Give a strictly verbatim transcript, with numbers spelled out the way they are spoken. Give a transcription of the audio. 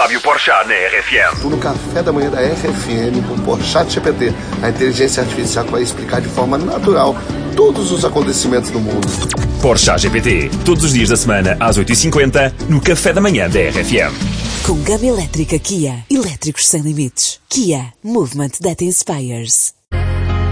Fábio Porchat na R F M. Estou no café da manhã da R F M com o Porchat G P T, a inteligência artificial que vai explicar de forma natural todos os acontecimentos do mundo. Porchat G P T, todos os dias da semana às oito e cinquenta no café da manhã da R F M. Com gama elétrica Kia, elétricos sem limites. Kia, movement that inspires.